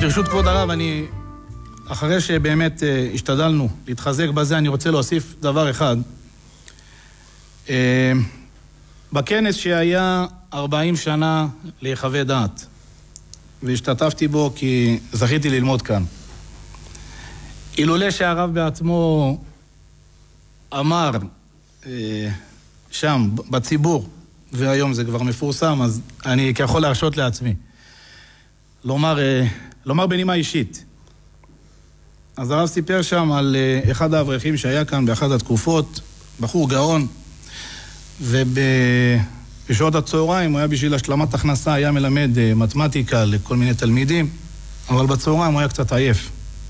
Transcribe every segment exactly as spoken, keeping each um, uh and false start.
ברשות כבוד הרב, אני, אחרי שבאמת uh, השתדלנו להתחזק בזה, אני רוצה להוסיף דבר אחד. Uh, בכנס שהיה ארבעים שנה להיחווה דעת, והשתתפתי בו כי זכיתי ללמוד כאן. אילולא שהרב בעצמו אמר uh, שם, בציבור, והיום זה כבר מפורסם, אז אני יכול להרשות לעצמי. לומר, לומר בנימה אישית. אז הרב סיפר שם על אחד האברכים שהיה כאן באחת התקופות, בחור גאון, ובשעות הצהריים הוא היה בשביל השלמת הכנסה, היה מלמד מתמטיקה לכל מיני תלמידים, אבל בצהריים הוא היה קצת עייף.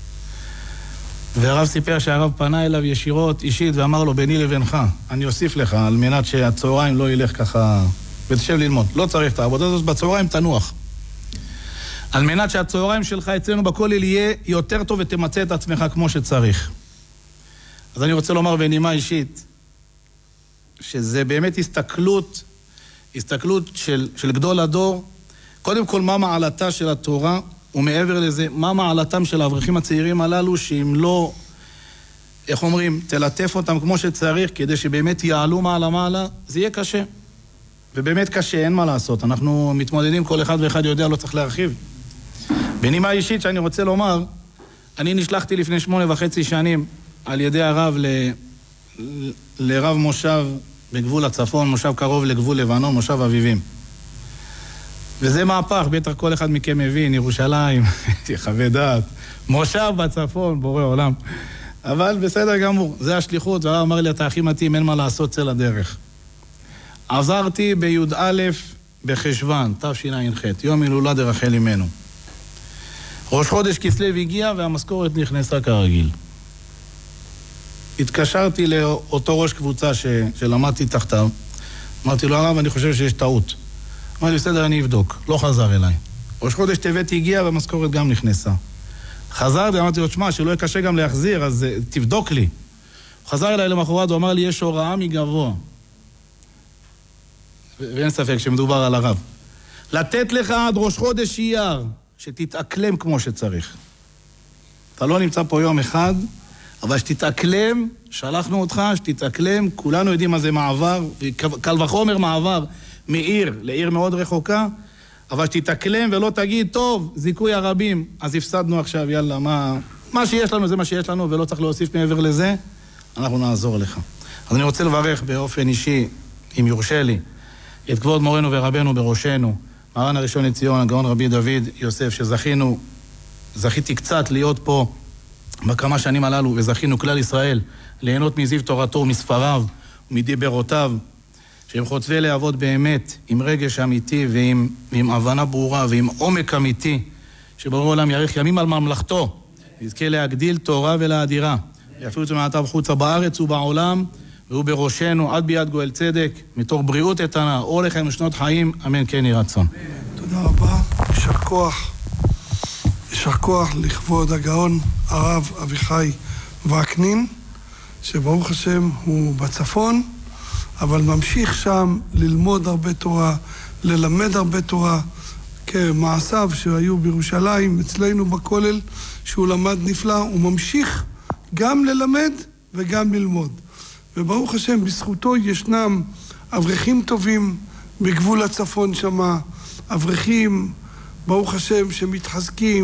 והרב סיפר שהרב פנה אליו ישירות אישית ואמר לו, ביני לבינך, אני אוסיף לך על מנת שהצהריים לא ילך ככה ותשב ללמוד. לא צריך את העבודה הזאת, בצהריים תנוח. על מנת שהצהריים שלך אצלנו בכולל יהיה יותר טוב ותמצא את עצמך כמו שצריך. אז אני רוצה לומר בנימה אישית, שזה באמת הסתכלות, הסתכלות של, של גדול הדור. קודם כל, מה מעלתה של התורה, ומעבר לזה, מה מעלתם של האברכים הצעירים הללו, שאם לא, איך אומרים, תלטף אותם כמו שצריך, כדי שבאמת יעלו מעלה מעלה, זה יהיה קשה. ובאמת קשה, אין מה לעשות. אנחנו מתמודדים, כל אחד ואחד יודע, לא צריך להרחיב. בנימה אישית שאני רוצה לומר, אני נשלחתי לפני שמונה וחצי שנים על ידי הרב ל... לרב מושב בגבול הצפון, מושב קרוב לגבול לבנון, מושב אביבים. וזה מהפך, בטח כל אחד מכם מבין, ירושלים, יחווה דעת, מושב בצפון, בורא עולם. אבל בסדר גמור, זה השליחות, והרב אמר לי, אתה הכי מתאים, אין מה לעשות, צא לדרך. עזרתי בי"א בחשוון, תשע"ח, יום הילולה דרחל אמנו. ראש חודש כסלו הגיע והמשכורת נכנסה כרגיל. התקשרתי לאותו ראש קבוצה ש... שלמדתי תחתיו. אמרתי לו, הרב, אני חושב שיש טעות. אמר לי, בסדר, אני אבדוק. לא חזר אליי. ראש חודש טבת הגיע והמשכורת גם נכנסה. חזרתי, אמרתי לו, תשמע, שלא יהיה קשה גם להחזיר, אז תבדוק לי. הוא חזר אליי למחרת, הוא אמר לי, יש הוראה מגבוה. ואין ספק שמדובר על הרב. לתת לך עד ראש חודש אייר, שתתאקלם כמו שצריך. אתה לא נמצא פה יום אחד, אבל שתתאקלם, שלחנו אותך, שתתאקלם, כולנו יודעים מה זה מעבר, קל וחומר מעבר מעיר לעיר מאוד רחוקה, אבל שתתאקלם ולא תגיד, טוב, זיכוי הרבים, אז הפסדנו עכשיו, יאללה, מה, מה שיש לנו זה מה שיש לנו, ולא צריך להוסיף מעבר לזה, אנחנו נעזור לך. אז אני רוצה לברך באופן אישי, אם יורשה לי, את כבוד מורנו ורבנו בראשנו, מרן הראשון לציון, הגאון רבי דוד יוסף, שזכינו, זכיתי קצת להיות פה בכמה שנים הללו, וזכינו כלל ישראל ליהנות מזיו תורתו ומספריו ומדיברותיו, שהם חוצבי להבות באמת, עם רגש אמיתי ועם, ועם הבנה ברורה ועם עומק אמיתי, שברור עולם יאריך ימים על ממלכתו, יזכה להגדיל תורה ולאדירה, יפעיל אותו מעתה בחוצה בארץ ובעולם, והוא בראשנו עד ביד גואל צדק, מתוך בריאות איתנה, אור לחיים ושנות חיים, אמן כן יהי רצון. תודה רבה, יישר כוח. יישר כוח לכבוד הגאון הרב אביחי וקנין, שברוך השם הוא בצפון, אבל ממשיך שם ללמוד הרבה תורה, ללמד הרבה תורה, כמעשיו שהיו בירושלים, אצלנו בכולל, שהוא למד נפלא, הוא ממשיך גם ללמד וגם ללמוד. וברוך השם, בזכותו ישנם אברכים טובים בגבול הצפון שמה, אברכים, ברוך השם, שמתחזקים,